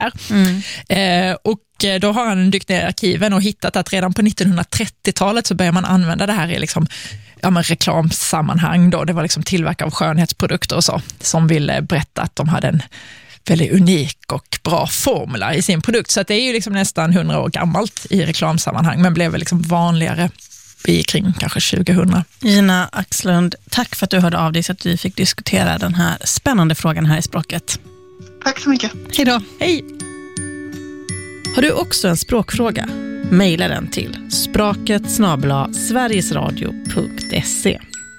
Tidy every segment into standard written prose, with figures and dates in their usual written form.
här. Och då har han dykt ner i arkiven och hittat att redan på 1930-talet så börjar man använda det här i liksom, reklamsammanhang. Då. Det var liksom tillverkare av skönhetsprodukter och så, som ville berätta att de hade en väldigt unik och bra formula i sin produkt. Så att det är ju liksom nästan 100 år gammalt i reklamsammanhang, men blev väl liksom vanligare kring kanske 2000. Gina Axlund, tack för att du hörde av dig så att vi fick diskutera den här spännande frågan här i Språket. Tack så mycket. Hej då. Hej. Har du också en språkfråga? Maila den till spraket@sverigesradio.se.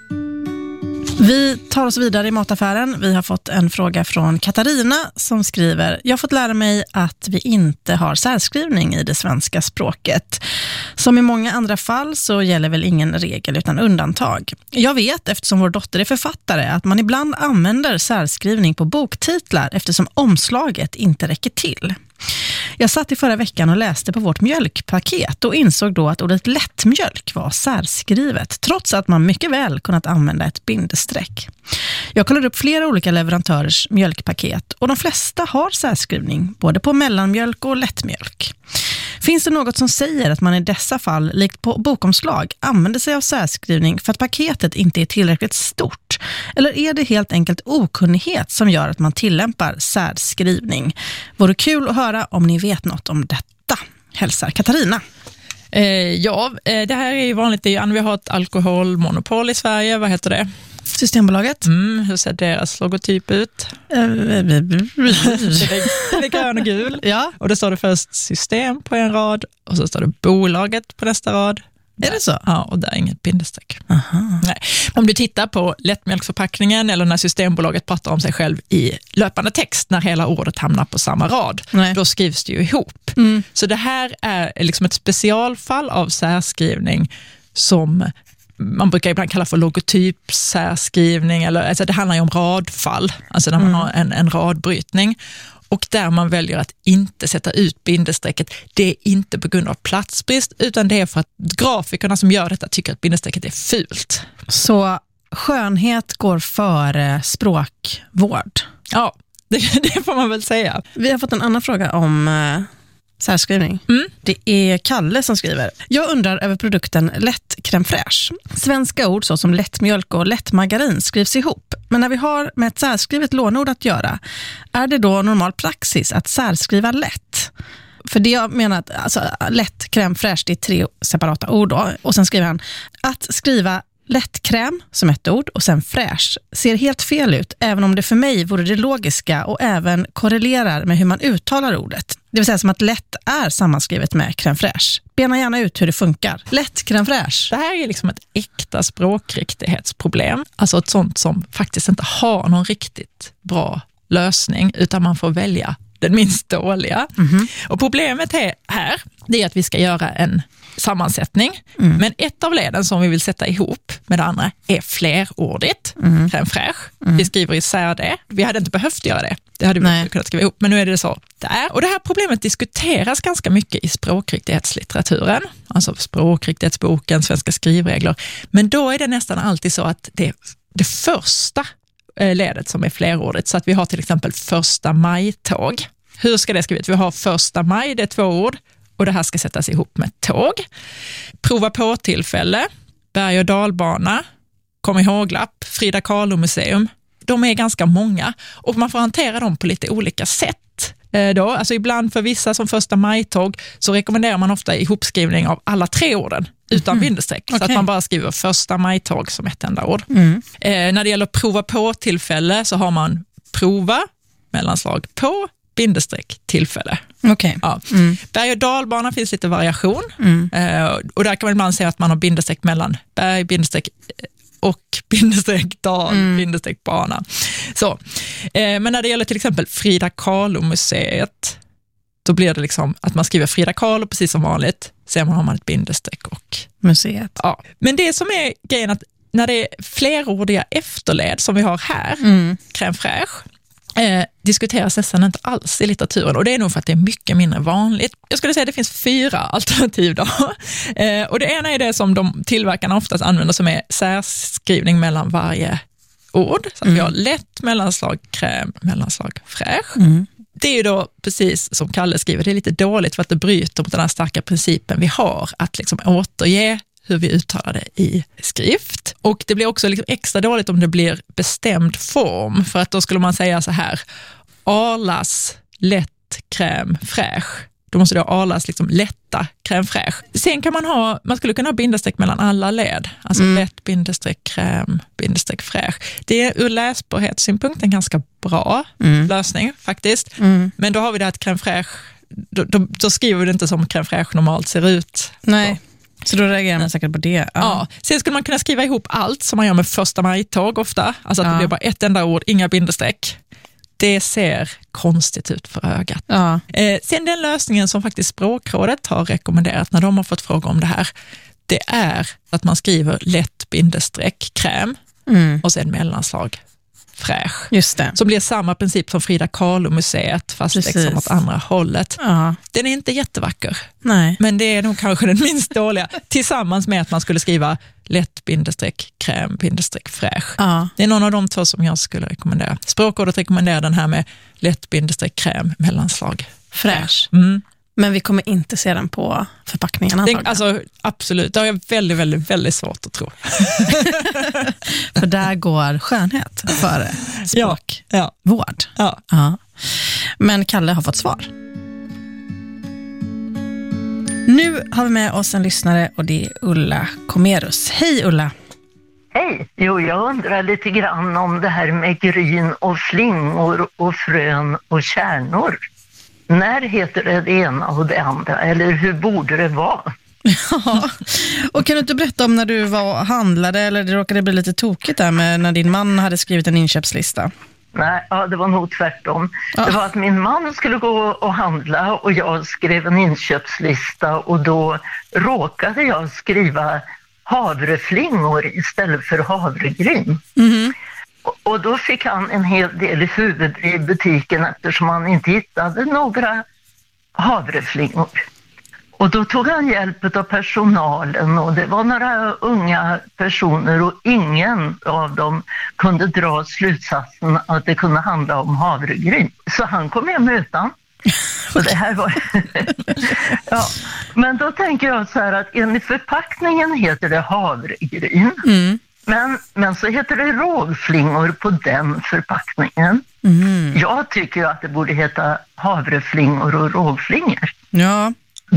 Vi tar oss vidare i mataffären. Vi har fått en fråga från Katarina som skriver: Jag har fått lära mig att vi inte har särskrivning i det svenska språket. Som i många andra fall så gäller väl ingen regel utan undantag. Jag vet, eftersom vår dotter är författare, att man ibland använder särskrivning på boktitlar eftersom omslaget inte räcker till. Jag satt i förra veckan och läste på vårt mjölkpaket och insåg då att ordet lättmjölk var särskrivet, trots att man mycket väl kunnat använda ett bindestreck. Jag kollade upp flera olika leverantörers mjölkpaket och de flesta har särskrivning, både på mellanmjölk och lättmjölk. Finns det något som säger att man i dessa fall, likt på bokomslag, använder sig av särskrivning för att paketet inte är tillräckligt stort? Eller är det helt enkelt okunnighet som gör att man tillämpar särskrivning? Vore kul att höra om ni vet något om detta. Hälsar Katarina. Det här är ju vanligt. Vi har ett alkoholmonopol i Sverige. Vad heter det? Systembolaget. Hur ser deras logotyp ut? Det är grön och gul. Ja. Och då står det först system på en rad och så står det bolaget på nästa rad. Är det så? Ja, och där är inget bindestreck. Aha. Nej. Om du tittar på lättmjölksförpackningen eller när Systembolaget pratar om sig själv i löpande text, när hela ordet hamnar på samma rad, då skrivs det ju ihop. Så det här är liksom ett specialfall av särskrivning som man brukar ibland kalla för logotypsärskrivning, eller alltså det handlar ju om radfall, alltså när man har en radbrytning. Och där man väljer att inte sätta ut bindestrecket, det är inte på grund av platsbrist, utan det är för att grafikerna som gör detta tycker att bindestrecket är fult. Så skönhet går före språkvård? Ja, det får man väl säga. Vi har fått en annan fråga om särskrivning. Det är Kalle som skriver: Jag undrar över produkten lätt crème fraîche. Svenska ord så som lättmjölk och lättmargarin skrivs ihop. Men när vi har med ett särskrivet lånord att göra, är det då normal praxis att särskriva lätt? För det jag menar att alltså, lätt crème fraîche, det är 3 separata ord då. Och sen skriver han att skriva lättkräm som ett ord och sen fräsch ser helt fel ut, även om det för mig vore det logiska och även korrelerar med hur man uttalar ordet. Det vill säga som att lätt är sammanskrivet med crème fraîche. Bena gärna ut hur det funkar. Lätt crème fraîche. Det här är liksom ett äkta språkriktighetsproblem. Alltså ett sånt som faktiskt inte har någon riktigt bra lösning, utan man får välja den minst dåliga. Och problemet här, det är att vi ska göra en sammansättning. Men ett av leden som vi vill sätta ihop med det andra är flerordigt. Crème fraîche. Vi skriver isär det. Vi hade inte behövt göra det. Det hade vi kunnat skriva ihop. Men nu är det så där. Och det här problemet diskuteras ganska mycket i språkriktighetslitteraturen. Alltså språkriktighetsboken, svenska skrivregler. Men då är det nästan alltid så att det första ledet som är flerordigt. Så att vi har till exempel första majtåg. Hur ska det skrivas? Vi har första maj, det är 2 ord. Och det här ska sättas ihop med tåg. Prova på tillfälle, berg- och dalbana, kom ihåglapp, Frida Kahlo-museum. De är ganska många och man får hantera dem på lite olika sätt. Alltså ibland för vissa som första majtåg så rekommenderar man ofta ihopskrivning av alla 3 orden utan bindestreck. Så att man bara skriver första majtåg som ett enda ord. När det gäller prova på tillfälle så har man prova, mellanslag på, bindestreck, tillfälle. Okay. Ja. Berg- och dalbana finns lite variation. Och där kan man ibland säga att man har bindestreck mellan berg, bindestreck och bindestreck dal, bindestreck bana. Så. Men när det gäller till exempel Frida Kahlo-museet, då blir det liksom att man skriver Frida Kahlo precis som vanligt. Sen har man ett bindestreck och museet. Ja. Men det som är grejen att när det är flerordiga efterled som vi har här, crème fraîche, diskuteras nästan inte alls i litteraturen, och det är nog för att det är mycket mindre vanligt. Jag skulle säga att det finns 4 alternativ då. Och det ena är det som de tillverkarna oftast använder, som är särskrivning mellan varje ord. Så att vi har lätt, mellanslag, kräm, mellanslag, fräsch. Det är ju då precis som Kalle skriver, det är lite dåligt för att det bryter mot den här starka principen vi har att liksom återge hur vi uttalar det i skrift. Och det blir också liksom extra dåligt om det blir bestämd form, för att då skulle man säga så här: Arlas lätt crème fraîche. Då måste det Arlas liksom lätta crème fraîche. Sen kan man skulle kunna ha bindestreck mellan alla led. Alltså lätt bindestreck crème bindestreck fraîche. Det är ur läsbarhetssynpunkt en ganska bra lösning faktiskt. Men då har vi det att crème fraîche, då skriver vi det inte som crème fraîche normalt ser ut. Nej. Så då reagerar man säkert på det. Ja. Sen skulle man kunna skriva ihop allt som man gör med första maj-tåg ofta. Alltså att det blir bara ett enda ord, inga bindestreck. Det ser konstigt ut för ögat. Ja. Sen den lösningen som faktiskt Språkrådet har rekommenderat när de har fått fråga om det här, det är att man skriver lätt bindestreck kräm och sen mellanslag fräsch. Just det. Som blir samma princip som Frida Kahlo-museet fast liksom åt andra hållet. Ja. Den är inte jättevacker. Nej. Men det är nog kanske den minst dåliga. Tillsammans med att man skulle skriva lätt bindestreck kräm bindestreck fräsch. Ja. Det är någon av de två som jag skulle rekommendera. Språkrådet rekommenderar den här med lätt bindestreck kräm mellanslag fräsch. Mm. Men vi kommer inte se den på förpackningarna. Alltså, absolut, det har jag väldigt, väldigt, väldigt svårt att tro. För där går skönhet före språk. Ja. Vård. Ja. Ja. Men Kalle har fått svar. Nu har vi med oss en lyssnare och det är Ulla Komerus. Hej Ulla! Hej! Jo, jag undrar lite grann om det här med gryn och flingor och frön och kärnor. När heter det ena och det andra? Eller hur borde det vara? Ja, och kan du inte berätta om när du var handlade eller det råkade bli lite tokigt där med när din man hade skrivit en inköpslista? Nej, ja, det var nog tvärtom. Ja. Det var att min man skulle gå och handla och jag skrev en inköpslista och då råkade jag skriva havreflingor istället för havregryn. Mm. Och då fick han en hel del i huvudet i butiken eftersom han inte hittade några havreflingor. Och då tog han hjälp av personalen och det var några unga personer och ingen av dem kunde dra slutsatsen att det kunde handla om havregryn. Så han kom hem utan. Och det här var... ja. Men då tänker jag så här att enligt förpackningen heter det havregryn. Mm. Men så heter det rågflingor på den förpackningen. Mm. Jag tycker ju att det borde heta havreflingor och rågflingor. Ja.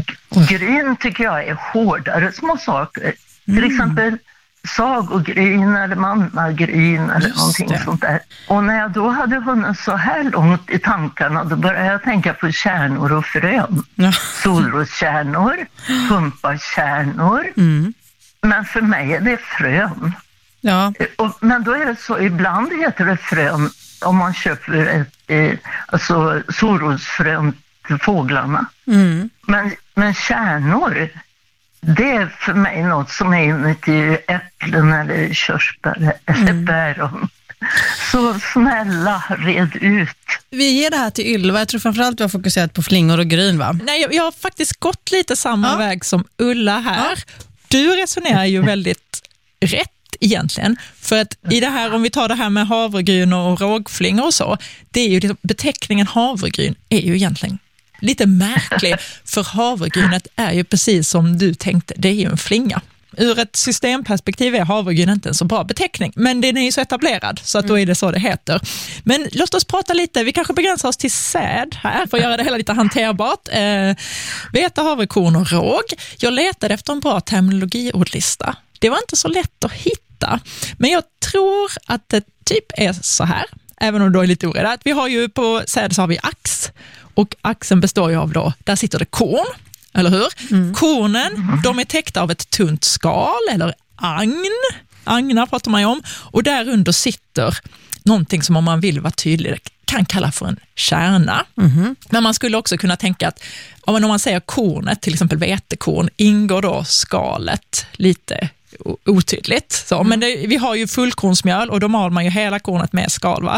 Gryn tycker jag är hårdare små saker. Till exempel sagogryn eller mannagryn eller någonting sånt där. Och när jag då hade hunnit så här långt i tankarna då började jag tänka på kärnor och frön. Ja. Solroskärnor, pumpakärnor. Mm. Men för mig är det frön. Ja. Men då är det så, ibland heter det frön om man köper alltså solrosfrön till fåglarna. Mm. Men kärnor, det är för mig något som är inuti äpplen eller körsbär eller päron. Så snälla, red ut. Vi ger det här till Ylva. Jag tror framförallt vi har fokuserat på flingor och gryn, va? Nej, jag har faktiskt gått lite samma väg som Ulla här. Ja. Du resonerar ju väldigt rätt egentligen. För att i det här, om vi tar det här med havregryn och rågflingor och så, det är ju beteckningen havregryn är ju egentligen lite märklig. För havregrynet är ju precis som du tänkte, det är ju en flinga. Ur ett systemperspektiv är havregryn inte en så bra beteckning, men den är ju så etablerad så att då är det så det heter. Men låt oss prata lite, vi kanske begränsar oss till säd här för att göra det hela lite hanterbart. Vete, havrekorn och råg. Jag letade efter en bra terminologiordlista. Det var inte så lätt att hitta, men jag tror att det typ är så här, även om du är lite orädd. Vi har ju på säd så har vi ax, och axen består ju av då, där sitter det korn, eller hur? Kornen, de är täckta av ett tunt skal eller agn. Agnar pratar man ju om. Och där under sitter någonting som, om man vill vara tydlig, kan kalla för en kärna. Men man skulle också kunna tänka att om man säger kornet, till exempel vetekorn, ingår då skalet lite otydligt. Så, men vi har ju fullkornsmjöl och då mal man ju hela kornet med skal, va?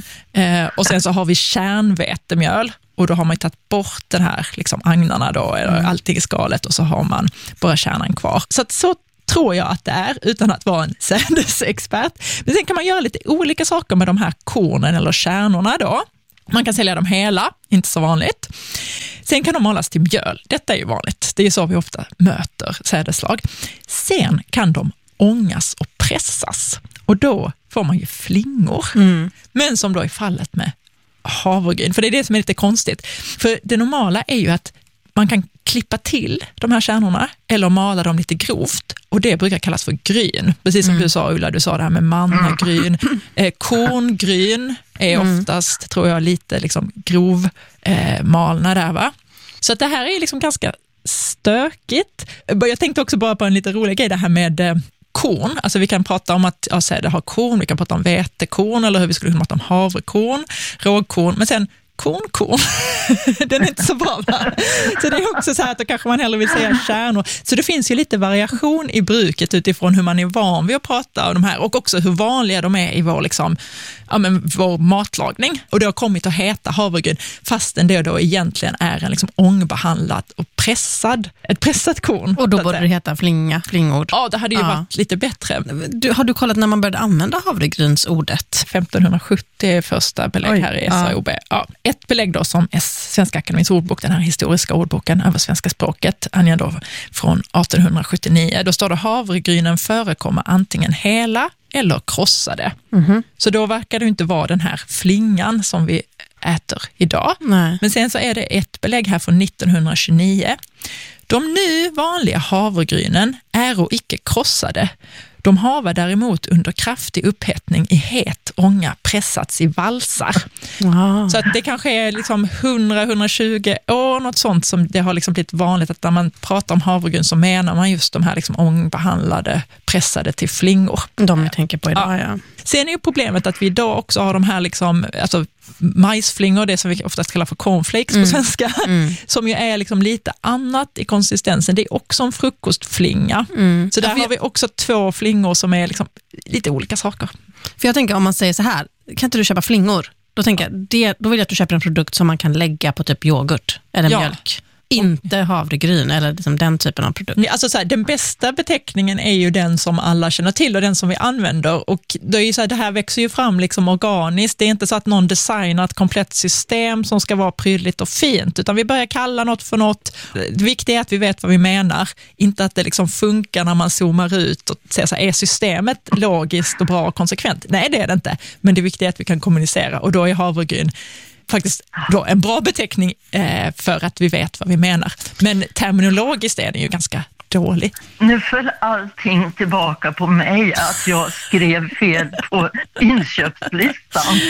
Och sen så har vi kärnvetemjöl. Och då har man ju tagit bort den här liksom agnarna då, eller allting i skalet, och så har man bara kärnan kvar. Så tror jag att det är, utan att vara en sädesexpert. Men sen kan man göra lite olika saker med de här kornen eller kärnorna då. Man kan sälja dem hela, inte så vanligt. Sen kan de malas till mjöl. Detta är ju vanligt. Det är så vi ofta möter sädeslag. Sen kan de ångas och pressas. Och då får man ju flingor. Men som då är fallet med havregryn. För det är det som är lite konstigt. För det normala är ju att man kan klippa till de här kärnorna eller mala dem lite grovt. Och det brukar kallas för gryn. Precis som du sa, Ulla, du sa det här med mannagryn. Korngryn är oftast, tror jag, lite liksom grovmalna där, va? Så att det här är liksom ganska stökigt. Jag tänkte också bara på en lite rolig grej, det här med korn. Alltså vi kan prata om att säda har korn, vi kan prata om vetekorn eller hur vi skulle kunna prata om havrekorn, rågkorn, men sen korn. Den är inte så bra, va? Så det är också så här att då kanske man hellre vill säga kärnor. Så det finns ju lite variation i bruket utifrån hur man är van vid att prata om de här och också hur vanliga de är i vår, liksom, vår matlagning. Och det har kommit att heta havregryn fastän det då egentligen är en liksom ångbehandlad och ett pressat korn. Och då borde det heta flingor. Ja, det hade ju varit lite bättre. Har du kollat när man började använda havregrynsordet? 1570 är första belägg här i SAOB. Ja, ett belägg då som är Svenska Akademins ordbok, den här historiska ordboken över svenska språket, anger då från 1879. Då står det havregrynen förekommer antingen hela eller krossade. Så då verkar det inte vara den här flingan som vi äter idag. Nej. Men sen så är det ett belägg här från 1929. De nu vanliga havregrynen är och icke krossade. De har däremot under kraftig upphettning i het ånga pressats i valsar. Så att det kanske är liksom 100-120 år, något sånt som det har liksom blivit vanligt att när man pratar om havregryn så menar man just de här liksom ångbehandlade, pressade till flingor. De vi tänker på idag, ja. Sen är ju problemet att vi idag också har de här liksom, alltså majsflingor, det som vi oftast kallar för cornflakes på svenska, som ju är liksom lite annat i konsistensen. Det är också en frukostflinga. Så där har vi också två flingor som är liksom lite olika saker. För jag tänker, om man säger så här, kan inte du köpa flingor? Då tänker jag, då vill jag att du köper en produkt som man kan lägga på typ yoghurt eller mjölk. Inte havregryn eller liksom den typen av produkt. Alltså så här, den bästa beteckningen är ju den som alla känner till och den som vi använder. Och det är ju så här, det här växer ju fram liksom organiskt. Det är inte så att någon designar ett komplett system som ska vara prydligt och fint, utan vi börjar kalla något för något. Det viktiga är att vi vet vad vi menar. Inte att det liksom funkar när man zoomar ut och säger så här, är systemet logiskt och bra och konsekvent? Nej, det är det inte. Men det viktiga är att vi kan kommunicera, och då är havregryn faktiskt då en bra beteckning för att vi vet vad vi menar. Men terminologiskt är den ju ganska dålig. Nu föll allting tillbaka på mig att jag skrev fel på inköpslistan.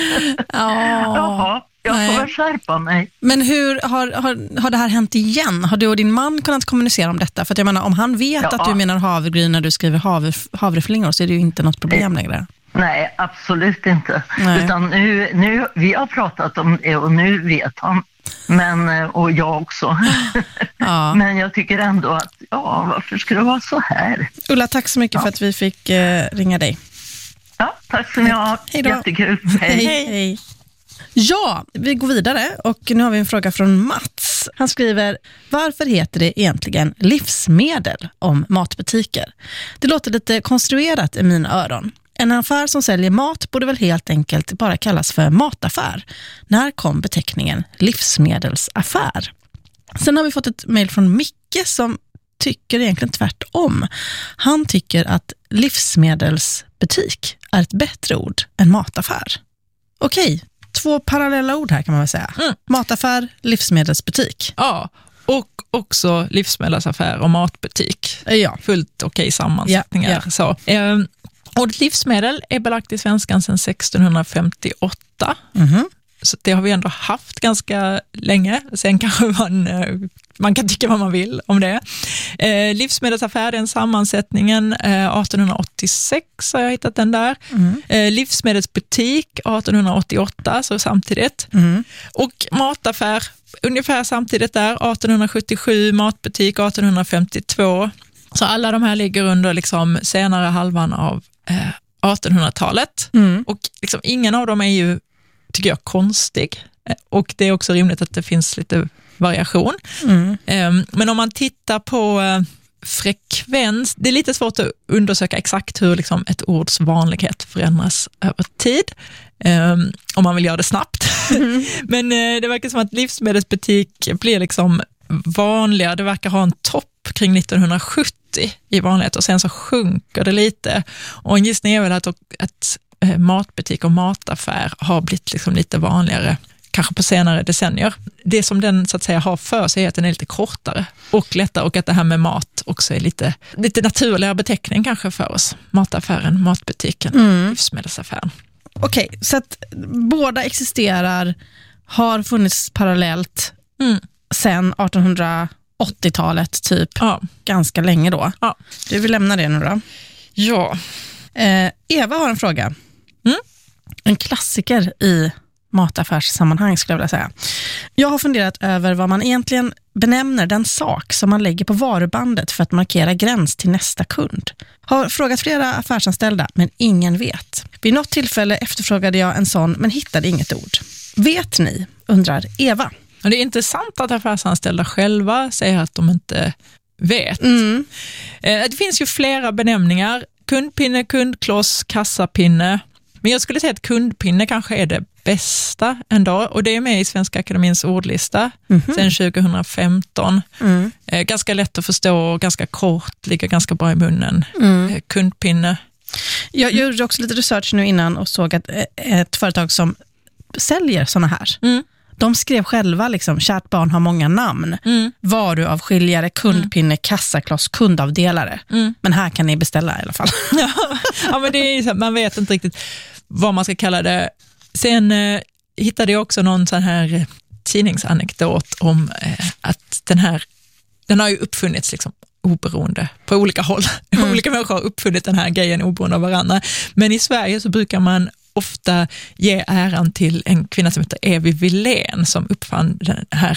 Jaha, jag får väl skärpa mig. Men hur har det här hänt igen? Har du och din man kunnat kommunicera om detta? För att jag menar, om han vet att du menar havregryn när du skriver havreflingor, så är det ju inte något problem längre. Nej, absolut inte. Utan nu, vi har pratat om det och nu vet han. Och jag också. Men jag tycker ändå att, varför ska det vara så här? Ulla, tack så mycket för att vi fick ringa dig. Ja, tack så mycket. Hej då. Jättekul. Hej. Ja, vi går vidare och nu har vi en fråga från Mats. Han skriver, varför heter det egentligen livsmedel om matbutiker? Det låter lite konstruerat i mina öron. En affär som säljer mat borde väl helt enkelt bara kallas för mataffär. När kom beteckningen livsmedelsaffär? Sen har vi fått ett mejl från Micke som tycker egentligen tvärtom. Han tycker att livsmedelsbutik är ett bättre ord än mataffär. Okej, 2 parallella ord här kan man väl säga. Mataffär, livsmedelsbutik. Ja, och också livsmedelsaffär och matbutik. Ja. Fullt okej sammansättningar. Ja. Så. Ordet livsmedel är belagt i svenskan sedan 1658. Så det har vi ändå haft ganska länge. Sen kanske man kan tycka vad man vill om det. Livsmedelsaffär, den sammansättningen 1886 har jag hittat den där. Livsmedelsbutik 1888, så samtidigt. Och mataffär ungefär samtidigt där, 1877, matbutik 1852. Så alla de här ligger under liksom senare halvan av 1800-talet. Och liksom ingen av dem är ju, tycker jag, konstig. Och det är också rimligt att det finns lite variation. Men om man tittar på frekvens, det är lite svårt att undersöka exakt hur liksom ett ords vanlighet förändras över tid. om man vill göra det snabbt. Men det verkar som att livsmedelsbutik blir liksom vanliga. Det verkar ha en topp kring 1970 i vanlighet och sen så sjunker det lite. Och en gissning är väl att matbutik och mataffär har blivit liksom lite vanligare kanske på senare decennier. Det som den så att säga har för sig är att den är lite kortare och lättare och att det här med mat också är lite naturligare beteckning kanske för oss. Mataffären, matbutiken, livsmedelsaffären. Okej, så att båda existerar, har funnits parallellt sen 1880-talet typ. Ja. Ganska länge då. Ja. Du vill lämna det nu då? Ja. Eva har en fråga. En klassiker i mataffärssammanhang skulle jag vilja säga. Jag har funderat över vad man egentligen benämner den sak som man lägger på varubandet för att markera gräns till nästa kund. Har frågat flera affärsanställda men ingen vet. Vid något tillfälle efterfrågade jag en sån men hittade inget ord. Vet ni? Undrar Eva. Och det är intressant att affärsanställda själva säger att de inte vet. Det finns ju flera benämningar. Kundpinne, kundkloss, kassapinne. Men jag skulle säga att kundpinne kanske är det bästa ändå. Och det är med i Svenska Akademins ordlista sedan 2015. Ganska lätt att förstå och ganska kort, ligger ganska bra i munnen. Kundpinne. Jag gjorde också lite research nu innan och såg att ett företag som säljer såna här. De skrev själva liksom, kärt barn har många namn. Varuavskiljare, kundpinne, kassakloss, kundavdelare. Men här kan ni beställa i alla fall. Ja, men det är så, man vet inte riktigt vad man ska kalla det. Sen hittade jag också någon sån här tidningsanekdot om att den har ju uppfunnits liksom oberoende på olika håll. Olika människor har uppfunnit den här grejen oberoende av varandra. Men i Sverige så brukar man ofta ge äran till en kvinna som heter Evi Wilén som uppfann den här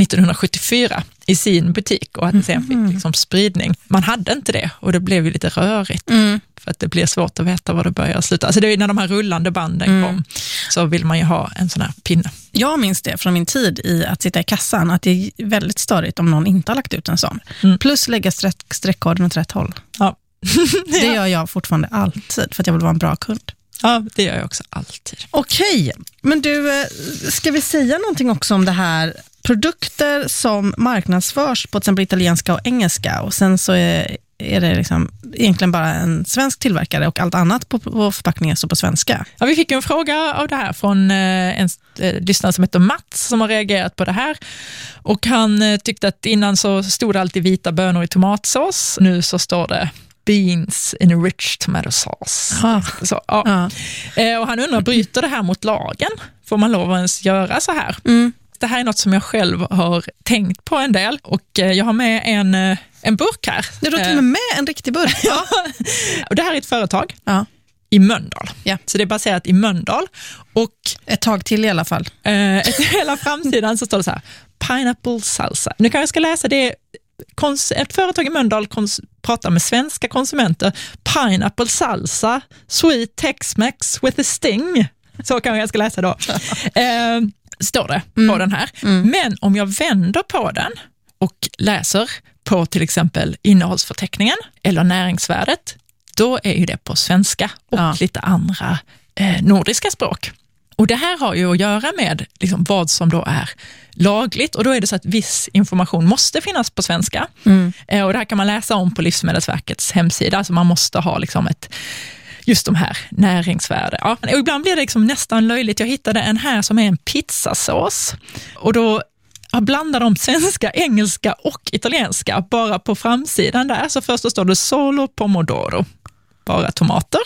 1974 i sin butik och att sen fick liksom spridning. Man hade inte det och det blev ju lite rörigt för att det blir svårt att veta var det börjar och sluta. Alltså det är när de här rullande banden kom så vill man ju ha en sån här pinne. Jag minns det från min tid i att sitta i kassan att det är väldigt störigt om någon inte har lagt ut en sån. Plus lägga streckkoden åt rätt håll. Ja. Det gör jag fortfarande alltid för att jag vill vara en bra kund. Ja, det gör jag också alltid. Okej, men du, ska vi säga någonting också om det här? Produkter som marknadsförs på till exempel italienska och engelska och sen så är det liksom egentligen bara en svensk tillverkare och allt annat på förpackningen står på svenska. Ja, vi fick en fråga av det här från en lyssnare som heter Mats som har reagerat på det här och han tyckte att innan så stod det alltid vita bönor i tomatsås, nu så står det beans in a rich tomato sauce. Så, ja. Och han undrar, bryter det här mot lagen? Får man lov att ens göra så här? Det här är något som jag själv har tänkt på en del och jag har med en burk här. Du har till och med en riktig burk? Ja. Och det här är ett företag i Mölndal. Ja. Så det är baserat i Mölndal. Och ett tag till i alla fall. Hela framsidan så står det så här, pineapple salsa. Nu kan jag ska läsa det. Ett företag i Mölndal pratar med svenska konsumenter. Pineapple salsa, sweet Tex-Mex with a sting. Så kan jag ska läsa då. Står det på den här. Men om jag vänder på den och läser på till exempel innehållsförteckningen eller näringsvärdet, då är ju det på svenska och lite andra nordiska språk. Och det här har ju att göra med liksom vad som då är lagligt och då är det så att viss information måste finnas på svenska. Och det här kan man läsa om på Livsmedelsverkets hemsida, alltså man måste ha liksom just de här näringsvärde. Ja. Och ibland blir det liksom nästan löjligt. Jag hittade en här som är en pizzasås och då blandar de svenska, engelska och italienska bara på framsidan där. Så först då står det solo pomodoro, bara tomater.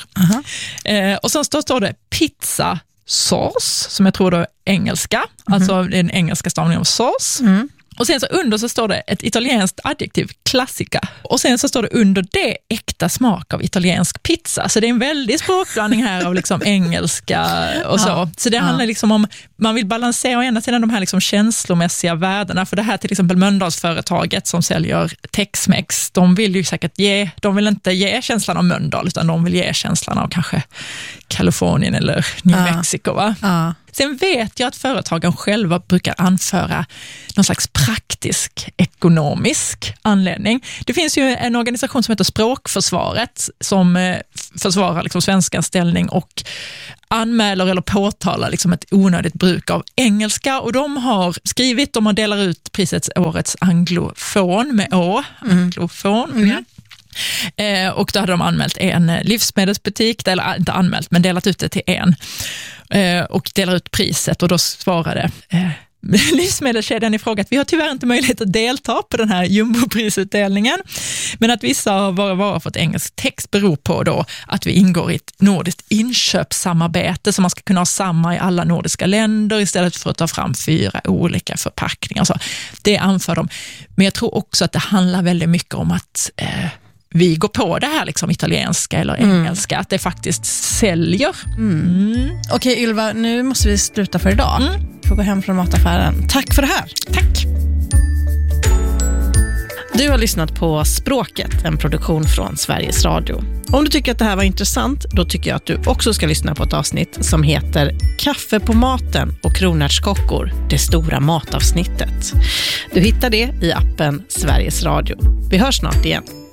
Och sen står det pizza sauce, som jag tror då är engelska. Alltså det är en engelska stavning av sås. Och sen så under så står det ett italienskt adjektiv, klassica. Och sen så står det under det äkta smak av italiensk pizza. Så det är en väldig språkblandning här av liksom engelska och så. Så det handlar liksom om, man vill balansera å ena sidan de här liksom känslomässiga värdena. För det här till exempel Mölndalsföretaget som säljer Tex-Mex, de vill ju säkert de vill inte ge känslan av Mölndal utan de vill ge känslan av kanske Kalifornien eller New Mexico va? Sen vet jag att företagen själva brukar anföra någon slags praktisk ekonomisk anledning. Det finns ju en organisation som heter Språkförsvaret som försvarar liksom svenskans ställning och anmäler eller påtalar liksom ett onödigt bruk av engelska, och de har skrivit, de har delat ut prisets årets anglofon med å, anglofon. Och då hade de anmält en livsmedelsbutik, eller inte anmält men delat ut det till en, och delar ut priset, och då svarade livsmedelskedjan i fråga att vi har tyvärr inte möjlighet att delta på den här jumboprisutdelningen, men att vissa av våra varor fått engelsk text beror på då att vi ingår i ett nordiskt inköpssamarbete, så man ska kunna ha samma i alla nordiska länder istället för att ta fram 4 olika förpackningar. Så det anför de. Men jag tror också att det handlar väldigt mycket om att vi går på det här liksom italienska eller engelska, att det faktiskt säljer. Okej, Ylva, nu måste vi sluta för idag. Vi får gå hem från mataffären. Tack för det här. Tack. Du har lyssnat på Språket, en produktion från Sveriges Radio. Om du tycker att det här var intressant, då tycker jag att du också ska lyssna på ett avsnitt som heter Kaffe på maten och kronärtskockor, det stora matavsnittet. Du hittar det i appen Sveriges Radio. Vi hörs snart igen.